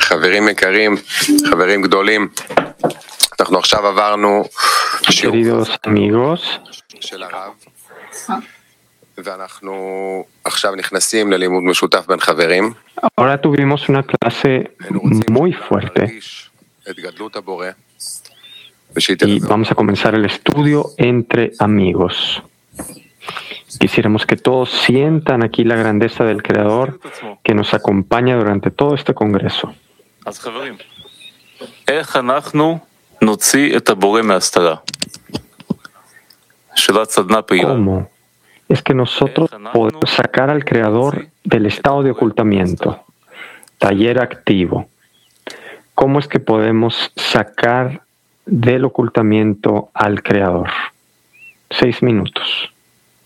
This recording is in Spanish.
חברים יקרים, חברים גדולים, אנחנו עכשיו עברנו Queridos amigos, של הרב, ואנחנו עכשיו נכנסים ללימוד משותף בין חברים. ahora tuvimos una clase muy fuerte את גדלות הבורא, y vamos a comenzar el estudio entre amigos. Quisiéramos que todos sientan aquí la grandeza del Creador que nos acompaña durante todo este congreso. אז חברים, איך אנחנו נוציא את הבורא מההסתרה? שאלת סדנה פעילה. ¿Cómo es que nosotros podemos sacar al Creador del estado de ocultamiento? Taller activo. ¿Cómo es que podemos sacar del ocultamiento al Creador? 6 minutos.